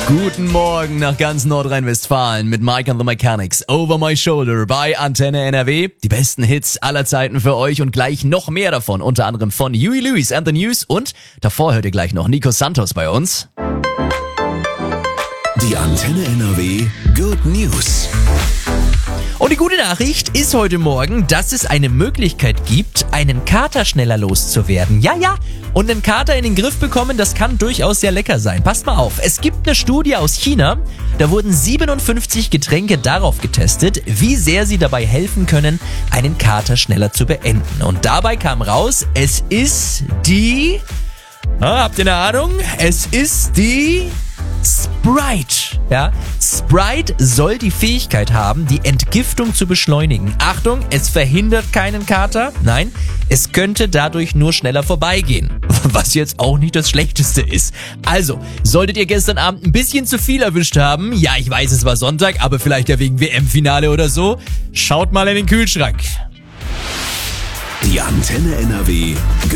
Guten Morgen nach ganz Nordrhein-Westfalen mit Mike and the Mechanics Over My Shoulder bei Antenne NRW. Die besten Hits aller Zeiten für euch und gleich noch mehr davon, unter anderem von Huey Lewis and the News und davor hört ihr gleich noch Nico Santos bei uns. Die Antenne NRW Good News. Und die gute Nachricht ist heute Morgen, dass es eine Möglichkeit gibt, einen Kater schneller loszuwerden. Ja, und einen Kater in den Griff bekommen, das kann durchaus sehr lecker sein. Passt mal auf, es gibt eine Studie aus China, da wurden 57 Getränke darauf getestet, wie sehr sie dabei helfen können, einen Kater schneller zu beenden. Und dabei kam raus, es ist die... habt ihr eine Ahnung? Es ist die... Sprite. Ja, Sprite soll die Fähigkeit haben, die Entgiftung zu beschleunigen. Achtung, es verhindert keinen Kater. Nein, es könnte dadurch nur schneller vorbeigehen. Was jetzt auch nicht das Schlechteste ist. Also, solltet ihr gestern Abend ein bisschen zu viel erwischt haben, ja, ich weiß, es war Sonntag, aber vielleicht ja wegen WM-Finale oder so, schaut mal in den Kühlschrank. Die Antenne NRW